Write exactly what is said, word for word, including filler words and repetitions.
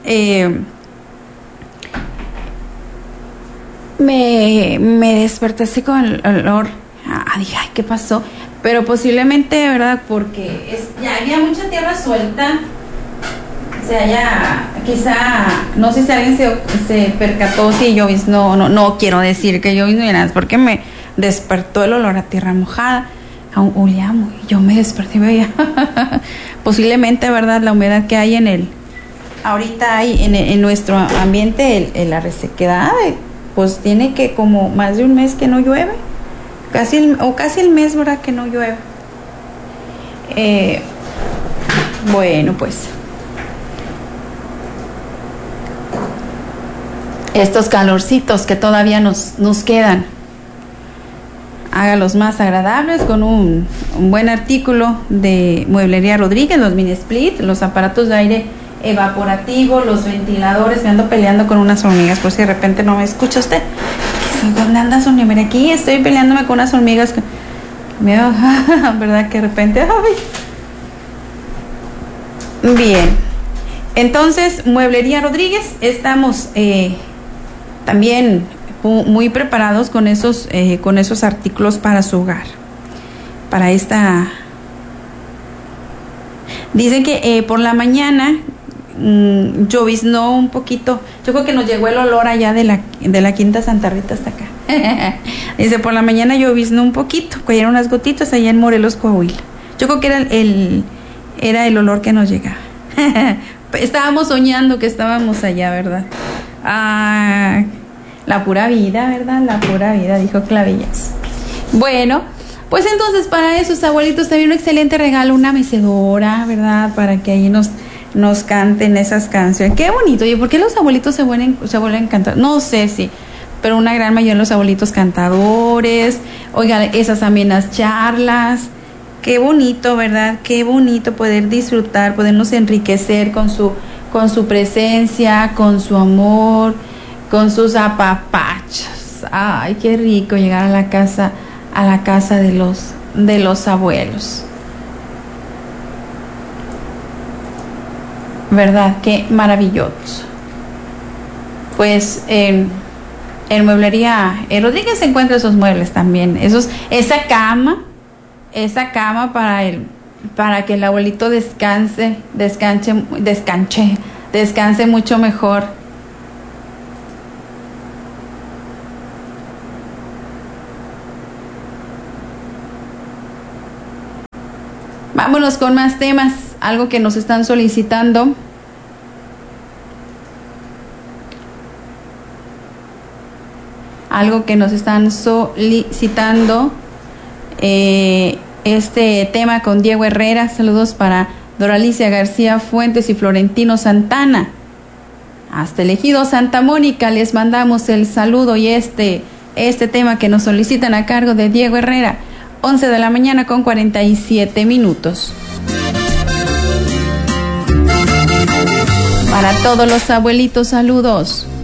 eh, me, me desperté así con el olor. Ah, dije, ay, ¿qué pasó? Pero posiblemente, ¿verdad? Porque es, ya había mucha tierra suelta. O sea, ya quizá, no sé si alguien se, se percató, si yo no, no, no quiero decir que yo no era, porque me despertó el olor a tierra mojada. Olía muy, yo me desperté y veía posiblemente, ¿verdad? La humedad que hay en el, ahorita hay en, en nuestro ambiente, el, el, la resequedad, pues tiene que como más de un mes que no llueve, casi el, o casi el mes, ¿verdad? Que no llueve. Eh, bueno, pues estos calorcitos que todavía nos, nos quedan, hágalos más agradables con un, un buen artículo de Mueblería Rodríguez, los mini split, los aparatos de aire evaporativo, los ventiladores. Me ando peleando con unas hormigas, por si de repente no me escucha usted. ¿Dónde andas, Sonia? Mira, aquí estoy peleándome con unas hormigas que me verdad que de repente, ay. Bien, entonces Mueblería Rodríguez, estamos eh, también muy preparados con esos eh, con esos artículos para su hogar, para esta. Dicen que eh, por la mañana mmm, lloviznó un poquito. Yo creo que nos llegó el olor allá de la de la Quinta Santa Rita hasta acá. Dice, por la mañana lloviznó un poquito, cayeron unas gotitas allá en Morelos, Coahuila. Yo creo que era el, el era el olor que nos llegaba. Estábamos soñando que estábamos allá, ¿verdad? Ah, la pura vida, ¿verdad? La pura vida, dijo Clavillas. Bueno, pues entonces para esos abuelitos también un excelente regalo, una mecedora, ¿verdad? Para que ahí nos, nos canten esas canciones. Qué bonito. ¿Y por qué los abuelitos se vuelven, se vuelven cantadores? No sé si, pero una gran mayoría de los abuelitos cantadores. Oigan, esas amenas charlas. Qué bonito, ¿verdad? Qué bonito poder disfrutar, podernos enriquecer con su, con su presencia, con su amor, con sus apapachos. Ay, qué rico llegar a la casa, a la casa de los, de los abuelos. ¿Verdad? Qué maravilloso. Pues en, en Mueblería en Rodríguez se encuentran esos muebles también, esos, esa cama, esa cama para el, para que el abuelito descanse, descanse, descanche, descanse mucho mejor. Vámonos con más temas, algo que nos están solicitando. Algo que nos están solicitando. Eh, este tema con Diego Herrera. Saludos para Doralicia García Fuentes y Florentino Santana. Hasta el Ejido Santa Mónica les mandamos el saludo y este, este tema que nos solicitan a cargo de Diego Herrera. once de la mañana con cuarenta y siete minutos. Para todos los abuelitos, saludos.